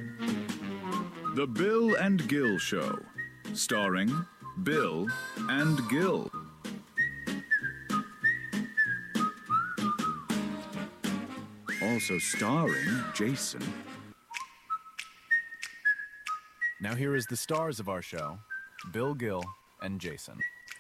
The Bill and Gil Show, starring Bill and Gil. Also starring Jason. Now here is the stars of our show, Bill, Gil, and Jason.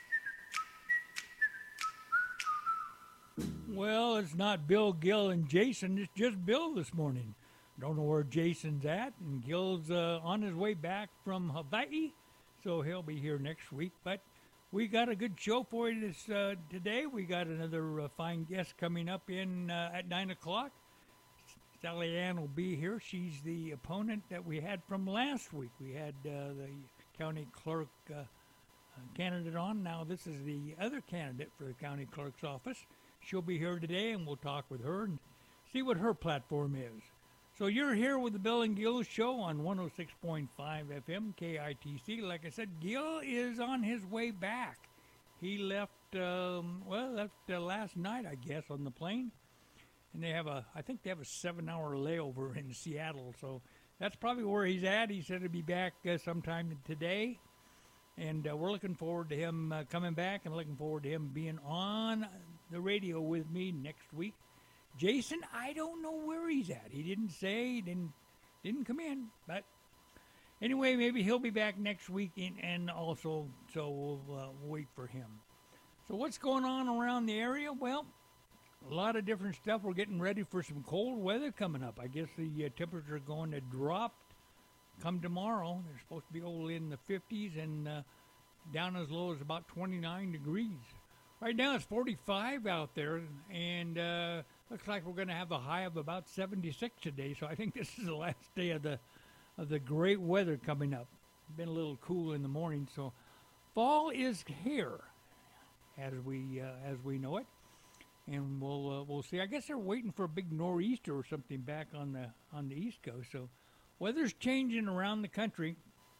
Well, it's not Bill, Gil, and Jason. It's just Bill this morning. Don't know where Jason's at, and Gil's on his way back from Hawaii, so he'll be here next week. But we got a good show for you today. We got another fine guest coming up in at 9 o'clock. Sally Ann will be here. She's the opponent that we had from last week. We had the county clerk candidate on. Now this is the other candidate for the county clerk's office. She'll be here today, and we'll talk with her and see what her platform is. So you're here with the Bill and Gil Show on 106.5 FM KITC. Like I said, Gil is on his way back. He left last night, I guess, on the plane. And I think they have a 7-hour layover in Seattle. So that's probably where he's at. He said he'll be back sometime today. And we're looking forward to him coming back, and looking forward to him being on the radio with me next week. Jason, I don't know where he's at. He didn't say, didn't come in. But anyway, maybe he'll be back next week, and also, so we'll wait for him. So what's going on around the area? Well, a lot of different stuff. We're getting ready for some cold weather coming up. I guess the temperature is going to drop come tomorrow. They're supposed to be over in the 50s and down as low as about 29 degrees. Right now it's 45 out there, and looks like we're going to have a high of about 76 today. So I think this is the last day of the great weather coming up. It's been a little cool in the morning, so fall is here, as we know it, and we'll see. I guess they're waiting for a big nor'easter or something back on the East Coast. So weather's changing around the country.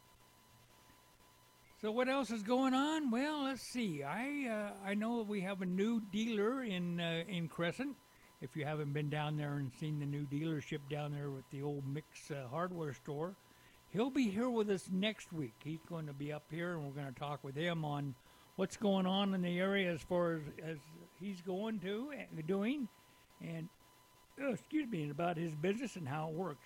So what else is going on? Well, let's see. I know we have a new dealer in Crescent. If you haven't been down there and seen the new dealership down there with the old Mix hardware store, he'll be here with us next week. He's going to be up here, and we're going to talk with him on what's going on in the area as far as he's going to and doing, and about his business and how it works.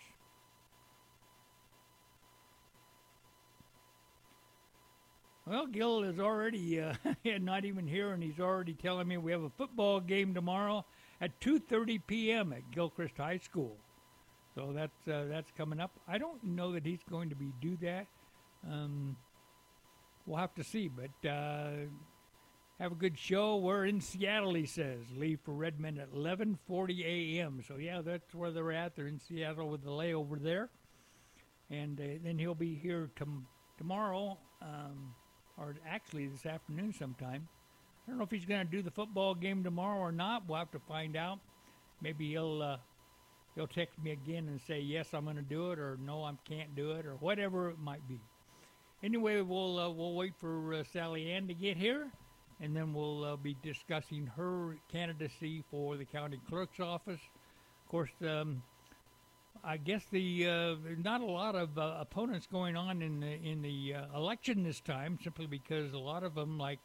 Well, Gil is already not even here, and he's already telling me we have a football game tomorrow at 2:30 p.m. at Gilchrist High School. So that's coming up. I don't know that he's going to do that. We'll have to see, but have a good show. We're in Seattle, he says. Leave for Redmond at 11:40 a.m. So, yeah, that's where they're at. They're in Seattle with the layover there. And then he'll be here tomorrow, or actually this afternoon sometime. I don't know if he's going to do the football game tomorrow or not. We'll have to find out. Maybe he'll text me again and say, yes, I'm going to do it, or no, I can't do it, or whatever it might be. Anyway, we'll wait for Sally Ann to get here, and then we'll be discussing her candidacy for the county clerk's office. Of course, I guess there's not a lot of opponents going on in the election this time, simply because a lot of them, like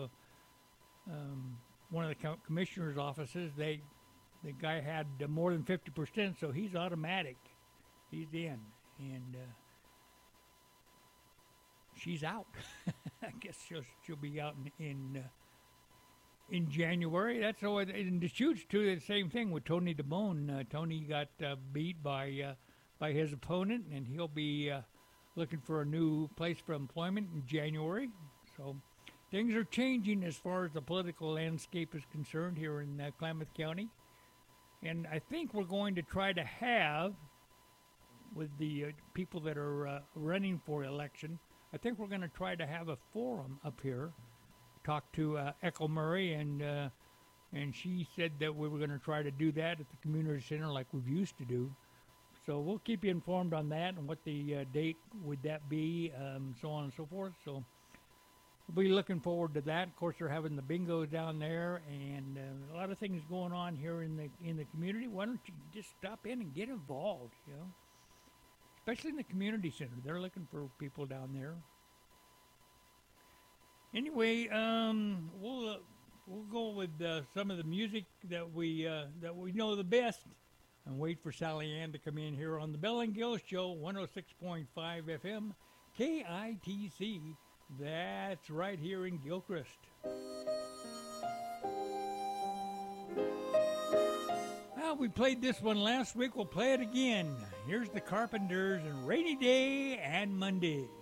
one of the commissioner's offices, the guy had more than 50%, so he's automatic. He's in, and she's out. I guess she'll be out in January. That's all. In Deschutes too, the same thing with Tony DeBone. Tony got beat by his opponent, and he'll be looking for a new place for employment in January. So things are changing as far as the political landscape is concerned here in Klamath County. And I think we're going to try to have, with the people that are running for election, I think we're going to try to have a forum up here. Talked to Echo Murray, and she said that we were going to try to do that at the community center like we've used to do. So we'll keep you informed on that and what the date would that be, so on and so forth. So we'll be looking forward to that. Of course, they're having the bingo down there, and a lot of things going on here in the community. Why don't you just stop in and get involved? especially in the community center. They're looking for people down there. Anyway, we'll go with some of the music that we know the best, and wait for Sally Ann to come in here on the Bill and Gil Show, 106.5 FM, KITC. That's right here in Gilchrist. Well, we played this one last week. We'll play it again. Here's the Carpenters and Rainy Day and Monday.